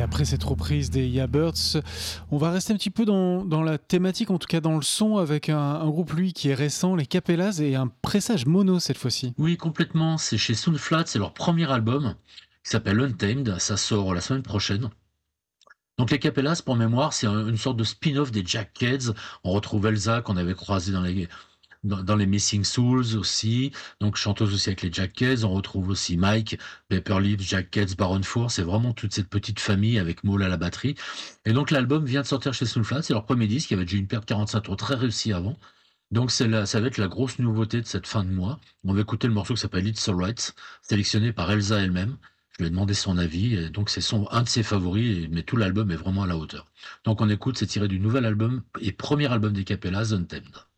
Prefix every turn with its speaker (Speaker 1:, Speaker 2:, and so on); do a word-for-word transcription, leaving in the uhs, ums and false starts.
Speaker 1: après cette reprise des Yardbirds, on va rester un petit peu dans, dans la thématique, en tout cas dans le son, avec un, un groupe, lui, qui est récent, les Capellas, et un pressage mono cette fois-ci.
Speaker 2: Oui, complètement. C'est chez Soundflat, c'est leur premier album qui s'appelle Untamed. Ça sort la semaine prochaine. Donc les Capellas, pour mémoire, c'est un- une sorte de spin-off des Jack Kids. On retrouve Elsa qu'on avait croisée dans les dans, dans les Missing Souls aussi. Donc chanteuse aussi avec les Jack Kids. On retrouve aussi Mike, Pepper Lips, Jack Kids, Baron Four. C'est vraiment toute cette petite famille avec Maul à la batterie. Et donc l'album vient de sortir chez Soulflat. C'est leur premier disque. Il y avait déjà une paire de quarante-cinq tours très réussi avant. Donc c'est la, ça va être la grosse nouveauté de cette fin de mois. On va écouter le morceau qui s'appelle It's Alright, sélectionné par Elsa elle-même. Je lui ai demandé son avis, et donc c'est son, un de ses favoris, et- mais tout l'album est vraiment à la hauteur. Donc on écoute, c'est tiré du nouvel album et premier album des Capellas, Untamed.